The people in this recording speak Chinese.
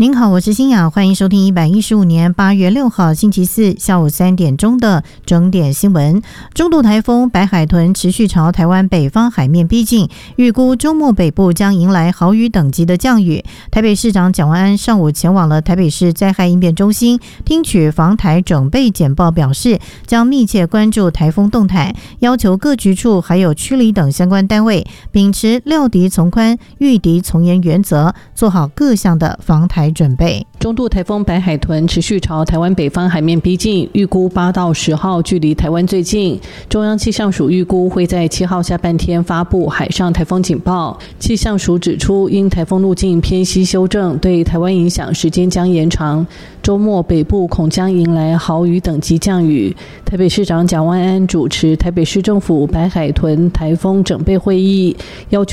您好，我是欣雅，欢迎收听115年8月6号星期四下午3点钟的整点新闻。中度台风白海豚持续朝台湾北方海面逼近，预估周末北部将迎来豪雨等级的降雨。台北市长蒋万安上午前往了台北市灾害应变中心，听取防台准备简报，表示将密切关注台风动态，要求各局处还有区里等相关单位秉持料敌从宽、御敌从严原则，做好各项的防台准备。 中度台风白海豚持续朝台湾北方海面逼近，预估8到10号距离台湾最近。中央气象署预估会在7号下半天发布海上台风警报。气象署指出，因台风路径偏西修正，对台湾影响时间将延长，周末北部恐将迎来豪雨等级降雨。台北市长蒋万安主持台北市政府白海豚台风整备会议，要求